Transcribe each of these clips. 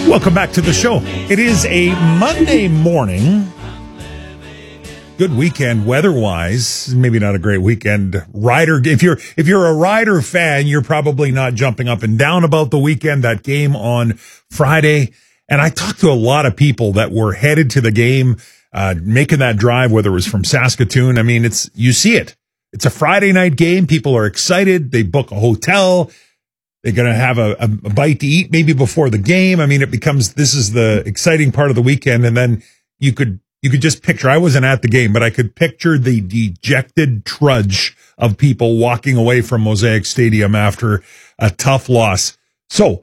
Welcome back to the show. It is a Monday morning. Good weekend weather-wise. Maybe not a great weekend. Rider, if you're a Rider fan, you're probably not jumping up and down about the weekend, that game on Friday. And I talked to a lot of people that were headed to the game, making that drive, whether it was from Saskatoon. I mean, you see it. It's a Friday night game. People are excited. They book a hotel. They're going to have a bite to eat maybe before the game. I mean, this is the exciting part of the weekend. And then you could just picture, I wasn't at the game, but I could picture the dejected trudge of people walking away from Mosaic Stadium after a tough loss. So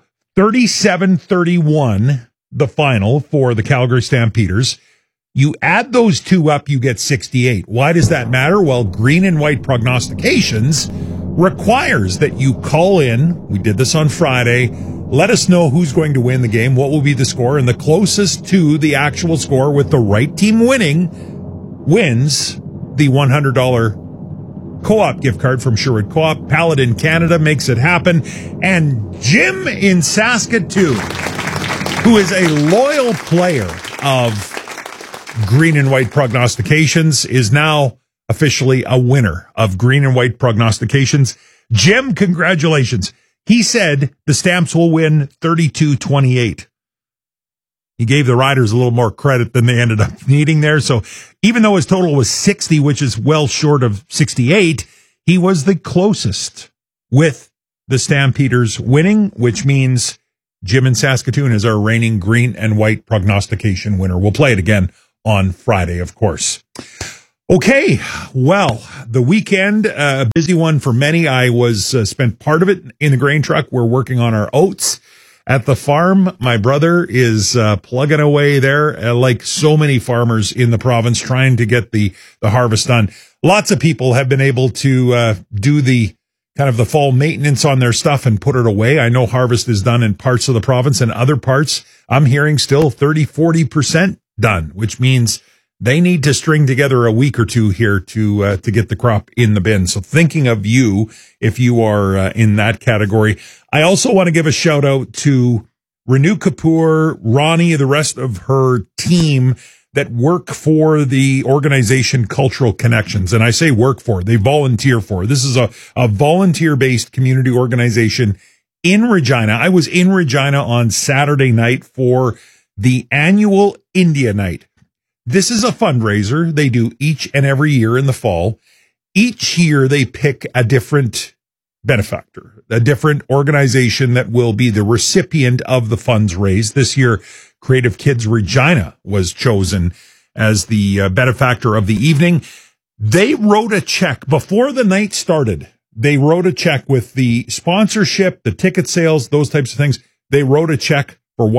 37-31, the final for the Calgary Stampeders. You add those two up, you get 68. Why does that matter? Well, Green and White Prognostications requires that you call in. We did this on Friday. Let us know who's going to win the game, what will be the score, and the closest to the actual score with the right team winning wins the $100 Co-op gift card from Sherwood Co-op. Paladin Canada makes it happen. And Jim in Saskatoon, who is a loyal player of Green and White Prognostications, is now officially a winner of Green and White Prognostications. Jim, congratulations. He said the Stamps will win 32-28. He gave the Riders a little more credit than they ended up needing there. So even though his total was 60, which is well short of 68, he was the closest with the Stampeders winning, which means Jim in Saskatoon is our reigning Green and White Prognostication winner. We'll play it again on Friday, of course. Okay, well, the weekend, a busy one for many. I spent part of it in the grain truck. We're working on our oats at the farm. My brother is plugging away there, like so many farmers in the province, trying to get the harvest done. Lots of people have been able to do the kind of the fall maintenance on their stuff and put it away. I know harvest is done in parts of the province, and other parts I'm hearing still 30-40% done, which means they need to string together a week or two here to get the crop in the bin. So thinking of you, if you are in that category. I also want to give a shout out to Renu Kapoor, Ronnie, the rest of her team that work for the organization Cultural Connections. And I say work for, they volunteer for. This is a volunteer-based community organization in Regina. I was in Regina on Saturday night for the annual India Night. This is a fundraiser they do each and every year in the fall. Each year they pick a different benefactor, a different organization that will be the recipient of the funds raised. This year, Creative Kids Regina was chosen as the benefactor of the evening. They wrote a check before the night started. They wrote a check with the sponsorship, the ticket sales, those types of things. They wrote a check for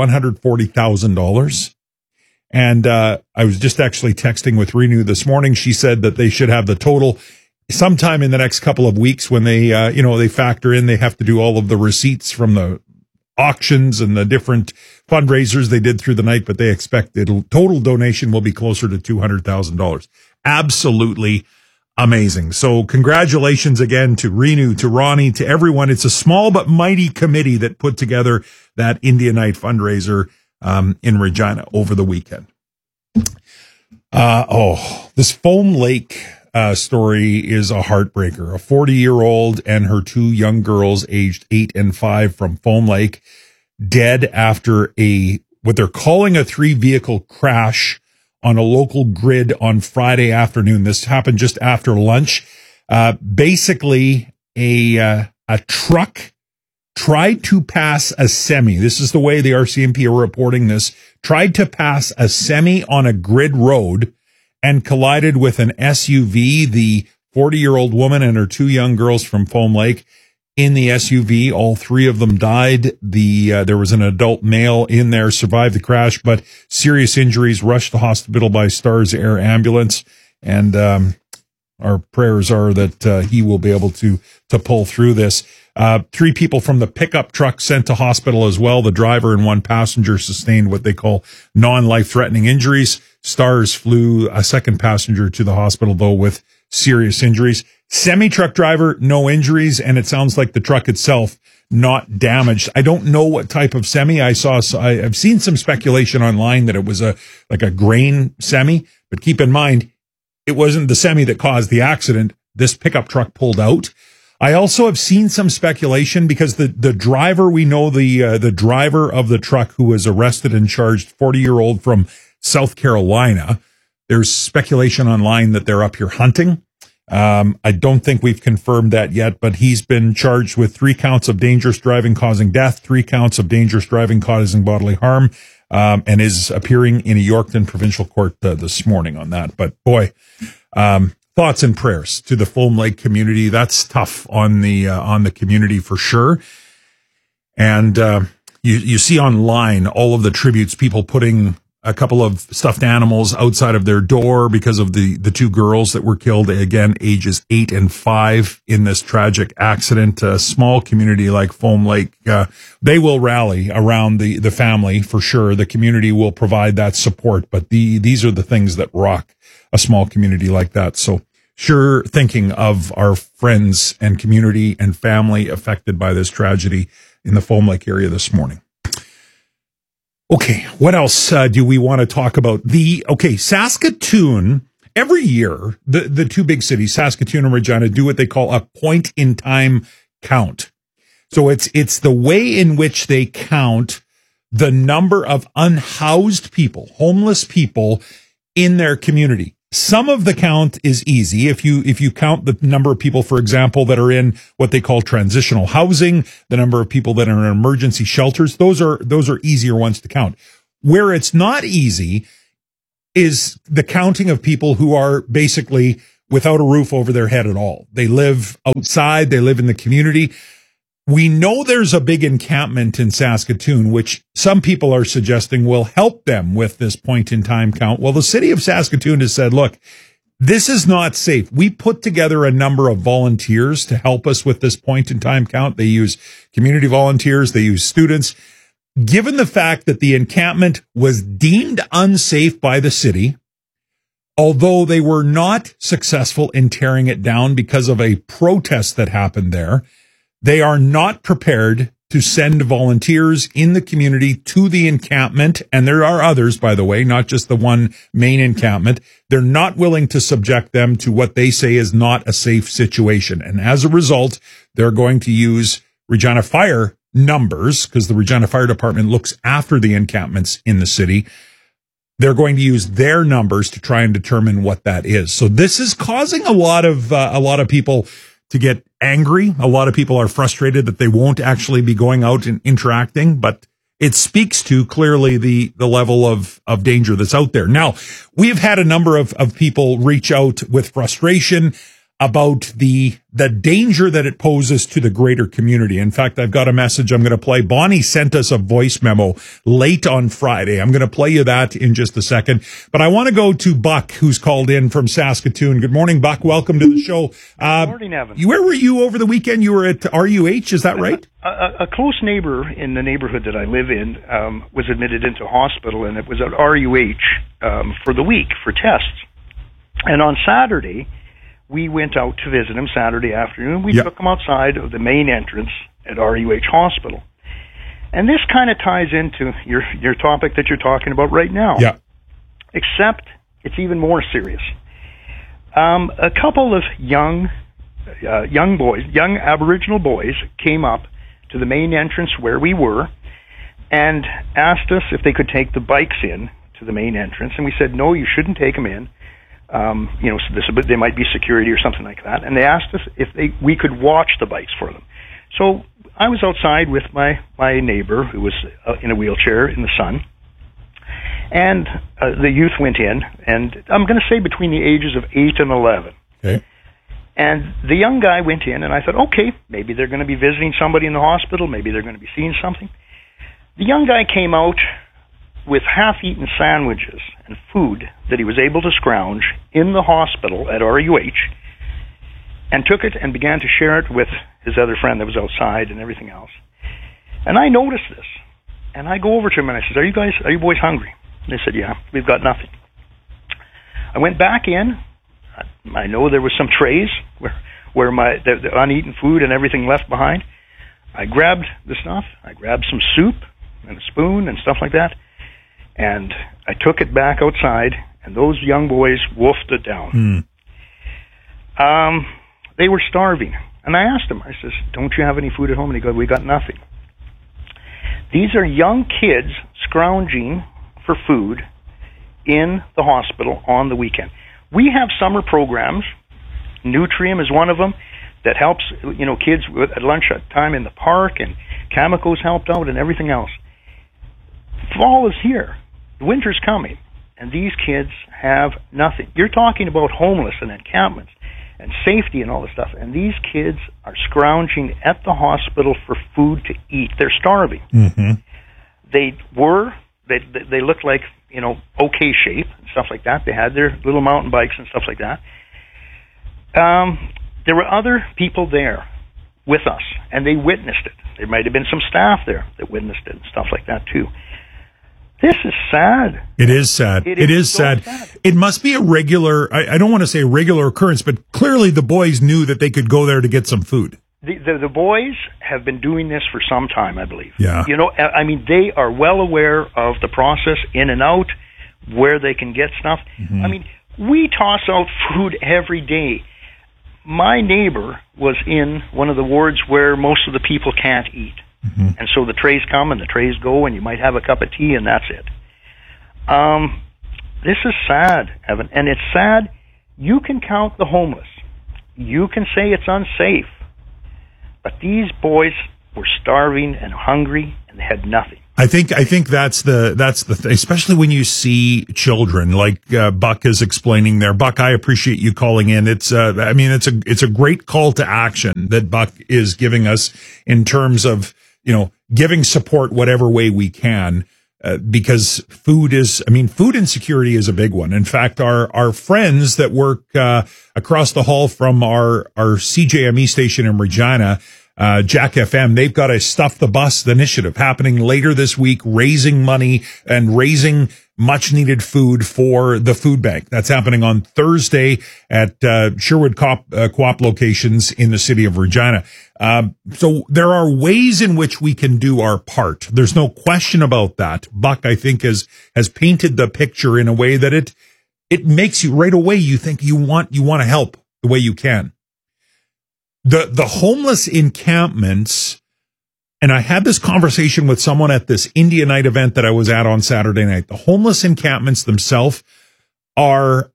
$140,000. And I was just actually texting with Renu this morning. She said that they should have the total sometime in the next couple of weeks when they, they factor in, they have to do all of the receipts from the auctions and the different fundraisers they did through the night, but they expect the total donation will be closer to $200,000. Absolutely amazing. So congratulations again to Renu, to Ronnie, to everyone. It's a small but mighty committee that put together that India Night fundraiser in Regina over the weekend. This Foam Lake story is a heartbreaker. A 40-year-old and her two young girls aged 8 and 5 from Foam Lake dead after what they're calling a 3-vehicle crash on a local grid on Friday afternoon. This happened just after lunch. Basically, a truck tried to pass a semi. This is the way the RCMP are reporting this. Tried to pass a semi on a grid road and collided with an SUV. The 40-year-old woman and her two young girls from Foam Lake in the SUV. All three of them died. There was an adult male in there, survived the crash, but serious injuries, rushed to hospital by Stars Air Ambulance. And our prayers are that he will be able to pull through this. 3 people from the pickup truck sent to hospital as well. The driver and 1 passenger sustained what they call non-life-threatening injuries. Stars flew a second passenger to the hospital, though, with serious injuries. Semi-truck driver, no injuries, and it sounds like the truck itself not damaged. I don't know what type of semi I saw. I've seen some speculation online that it was like a grain semi, but keep in mind, it wasn't the semi that caused the accident. This pickup truck pulled out. I also have seen some speculation because the driver, we know the driver of the truck who was arrested and charged, 40-year-old from South Carolina. There's speculation online that they're up here hunting. I don't think we've confirmed that yet, but he's been charged with 3 counts of dangerous driving causing death, 3 counts of dangerous driving causing bodily harm, and is appearing in a Yorkton provincial court this morning on that. But boy, thoughts and prayers to the Foam Lake community. That's tough on the community for sure. And you see online all of the tributes, people putting a couple of stuffed animals outside of their door because of the 2 girls that were killed, again, ages 8 and 5 in this tragic accident. A small community like Foam Lake, they will rally around the family for sure. The community will provide that support, but these are the things that rock a small community like that. So sure, thinking of our friends and community and family affected by this tragedy in the Foam Lake area this morning. Okay, what else do we want to talk about? Saskatoon, every year, the 2 big cities, Saskatoon and Regina, do what they call a point-in-time count. So it's the way in which they count the number of unhoused people, homeless people in their community. Some of the count is easy. If you count the number of people, for example, that are in what they call transitional housing, the number of people that are in emergency shelters, those are easier ones to count. Where it's not easy is the counting of people who are basically without a roof over their head at all. They live outside, they live in the community. We know there's a big encampment in Saskatoon, which some people are suggesting will help them with this point-in-time count. Well, the city of Saskatoon has said, look, this is not safe. We put together a number of volunteers to help us with this point-in-time count. They use community volunteers. They use students. Given the fact that the encampment was deemed unsafe by the city, although they were not successful in tearing it down because of a protest that happened there, they are not prepared to send volunteers in the community to the encampment. And there are others, by the way, not just the one main encampment. They're not willing to subject them to what they say is not a safe situation. And as a result, they're going to use Regina Fire numbers, because the Regina Fire Department looks after the encampments in the city. They're going to use their numbers to try and determine what that is. So this is causing a lot of people to get angry. A lot of people are frustrated that they won't actually be going out and interacting, but it speaks to clearly the level of danger that's out there. Now, we've had a number of people reach out with frustration about the danger that it poses to the greater community. In fact, I've got a message I'm going to play. Bonnie sent us a voice memo late on Friday. I'm going to play you that in just a second. But I want to go to Buck, who's called in from Saskatoon. Good morning, Buck. Welcome to the show. Good morning, Evan. Where were you over the weekend? You were at RUH, is that right? A close neighbor in the neighborhood that I live in was admitted into hospital, and it was at RUH for the week for tests. And on Saturday, we went out to visit him Saturday afternoon. We took him outside of the main entrance at RUH Hospital. And this kind of ties into your topic that you're talking about right now. Yeah. Except it's even more serious. A couple of young Aboriginal boys came up to the main entrance where we were and asked us if they could take the bikes in to the main entrance. And we said, no, you shouldn't take them in. So they might be security or something like that. And they asked us if we could watch the bikes for them. So I was outside with my neighbor who was in a wheelchair in the sun. And the youth went in, and I'm going to say between the ages of 8 and 11. Okay. And the young guy went in, and I thought, okay, maybe they're going to be visiting somebody in the hospital. Maybe they're going to be seeing something. The young guy came out with half-eaten sandwiches and food that he was able to scrounge in the hospital at RUH, and took it and began to share it with his other friend that was outside and everything else. And I noticed this, and I go over to him and I said, are you boys hungry? And they said, yeah, we've got nothing. I went back in. I know there was some trays where the uneaten food and everything left behind. I grabbed the stuff. I grabbed some soup and a spoon and stuff like that, and I took it back outside, and those young boys wolfed it down. They were starving, and I asked them, I says, don't you have any food at home? And he goes, we got nothing. These are young kids scrounging for food in the hospital on the weekend. We have summer programs. Nutrium is one of them that helps, kids at lunch time in the park, and Cameco's helped out and everything else. Fall is here. Winter's coming, and these kids have nothing. You're talking about homeless and encampments and safety and all this stuff, and these kids are scrounging at the hospital for food to eat. They're starving. Mm-hmm. They looked like, okay shape and stuff like that. They had their little mountain bikes and stuff like that. There were other people there with us, and they witnessed it. There might have been some staff there that witnessed it and stuff like that too. This is sad. It is sad. It is so sad. It must be a regular, I don't want to say a regular occurrence, but clearly the boys knew that they could go there to get some food. The boys have been doing this for some time, I believe. Yeah. They are well aware of the process in and out, where they can get stuff. Mm-hmm. We toss out food every day. My neighbor was in one of the wards where most of the people can't eat. Mm-hmm. And so the trays come and the trays go, and you might have a cup of tea, and that's it. This is sad, Evan, and it's sad. You can count the homeless. You can say it's unsafe. But these boys were starving and hungry, and they had nothing. I think that's the especially when you see children like Buck is explaining there. Buck, I appreciate you calling in. It's a great call to action that Buck is giving us in terms of giving support whatever way we can, because food insecurity is a big one. In fact, our friends that work across the hall from our CJME station in Regina, Jack FM, they've got a Stuff the Bus initiative happening later this week, raising money and raising much needed food for the food bank. That's happening on Thursday at Sherwood Co-op locations in the city of Regina. So there are ways in which we can do our part. There's no question about that. Buck, I think, has painted the picture in a way that it makes you right away. You think you want to help the way you can. The homeless encampments, and I had this conversation with someone at this India night event that I was at on Saturday night. The homeless encampments themselves are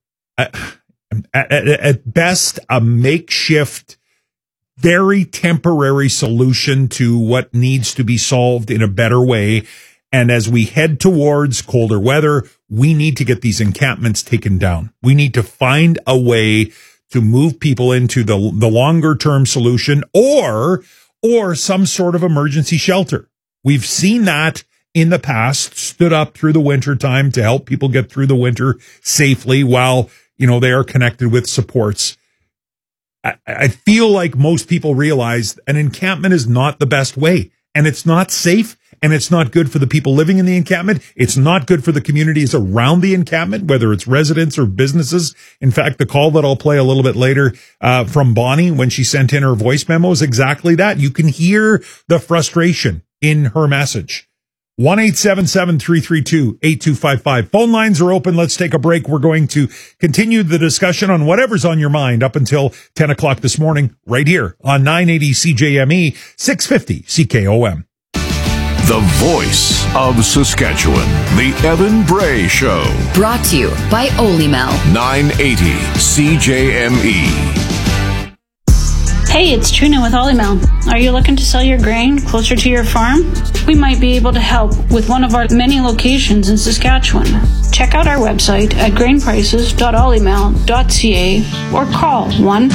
at best a makeshift, very temporary solution to what needs to be solved in a better way. And as we head towards colder weather, we need to get these encampments taken down. We need to find a way to move people into the longer term solution or some sort of emergency shelter. We've seen that in the past, stood up through the winter time to help people get through the winter safely while, they are connected with supports. I feel like most people realize an encampment is not the best way, and it's not safe, and it's not good for the people living in the encampment. It's not good for the communities around the encampment, whether it's residents or businesses. In fact, the call that I'll play a little bit later from Bonnie when she sent in her voice memo is exactly that. You can hear the frustration in her message. 1-877-332-8255. Phone lines are open. Let's take a break. We're going to continue the discussion on whatever's on your mind up until 10 o'clock this morning, right here on 980 CJME, 650 CKOM. The voice of Saskatchewan, the Evan Bray Show. Brought to you by Olymel. 980 CJME. Hey, it's Trina with Olymel. Are you looking to sell your grain closer to your farm? We might be able to help with one of our many locations in Saskatchewan. Check out our website at grainprices.olymel.ca or call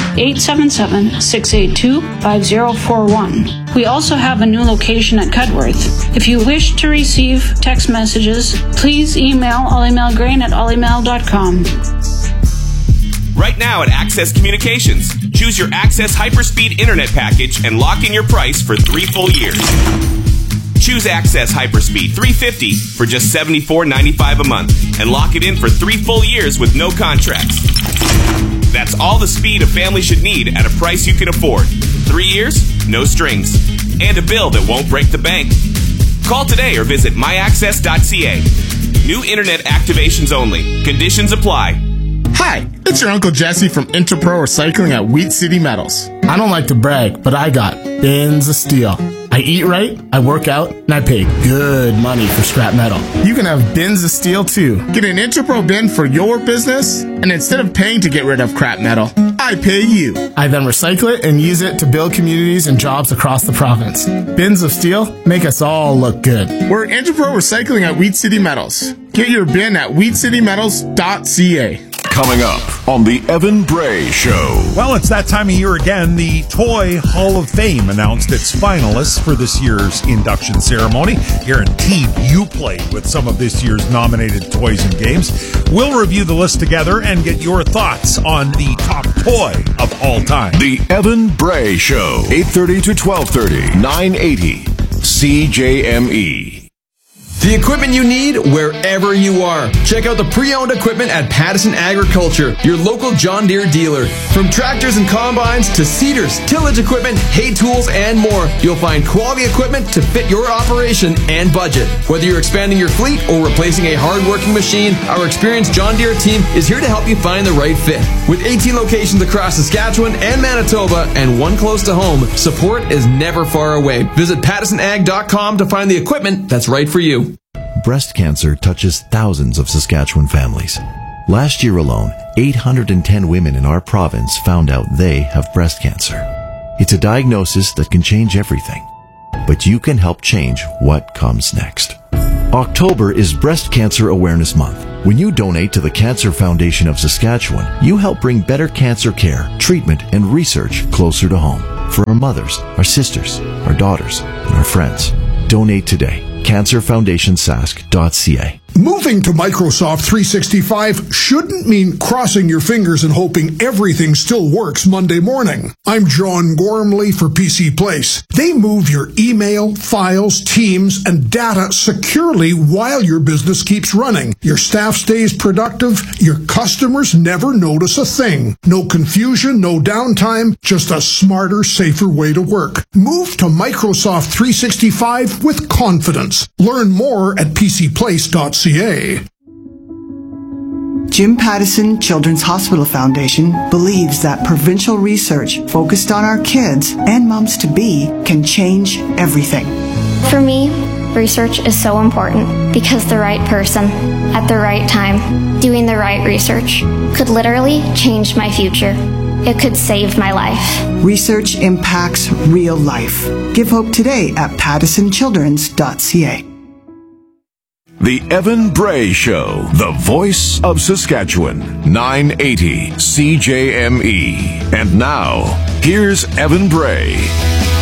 1-877-682-5041. We also have a new location at Cudworth. If you wish to receive text messages, please email olymelgrain@olymel.com. Right now at Access Communications, choose your Access Hyperspeed Internet package and lock in your price for 3 full years. Choose Access Hyperspeed 350 for just $74.95 a month and lock it in for 3 full years with no contracts. That's all the speed a family should need at a price you can afford. 3 years, no strings, and a bill that won't break the bank. Call today or visit myaccess.ca. New internet activations only. Conditions apply. Hi, it's your Uncle Jesse from Interpro Recycling at Wheat City Metals. I don't like to brag, but I got bins of steel. I eat right, I work out, and I pay good money for scrap metal. You can have bins of steel too. Get an Interpro bin for your business, and instead of paying to get rid of crap metal, I pay you. I then recycle it and use it to build communities and jobs across the province. Bins of steel make us all look good. We're Interpro Recycling at Wheat City Metals. Get your bin at wheatcitymetals.ca. Coming up on the Evan Bray Show. Well, it's that time of year again. The Toy Hall of Fame announced its finalists for this year's induction ceremony. Guaranteed you played with some of this year's nominated toys and games. We'll review the list together and get your thoughts on the top toy of all time. The Evan Bray Show, 8:30 to 12:30, 980 CJME. The equipment you need wherever you are. Check out the pre-owned equipment at Pattison Agriculture, your local John Deere dealer. From tractors and combines to seeders, tillage equipment, hay tools, and more, you'll find quality equipment to fit your operation and budget. Whether you're expanding your fleet or replacing a hard-working machine, our experienced John Deere team is here to help you find the right fit. With 18 locations across Saskatchewan and Manitoba and one close to home, support is never far away. Visit PattisonAg.com to find the equipment that's right for you. Breast cancer touches thousands of Saskatchewan families. Last year alone, 810 women in our province found out they have breast cancer. It's a diagnosis that can change everything, but you can help change what comes next. October is Breast Cancer Awareness Month. When you donate to the Cancer Foundation of Saskatchewan, you help bring better cancer care, treatment, and research closer to home for our mothers, our sisters, our daughters, and our friends. Donate today. CancerFoundationSask.ca. Moving to Microsoft 365 shouldn't mean crossing your fingers and hoping everything still works Monday morning. I'm John Gormley for PC Place. They move your email, files, teams, and data securely while your business keeps running. Your staff stays productive. Your customers never notice a thing. No confusion, no downtime, just a smarter, safer way to work. Move to Microsoft 365 with confidence. Learn more at PCPlace.ca. Jim Pattison Children's Hospital Foundation believes that provincial research focused on our kids and moms-to-be can change everything. For me, research is so important because the right person at the right time doing the right research could literally change my future. It could save my life. Research impacts real life. Give hope today at PattisonChildren's.ca. The Evan Bray Show, the voice of Saskatchewan, 980 CJME. And now, here's Evan Bray.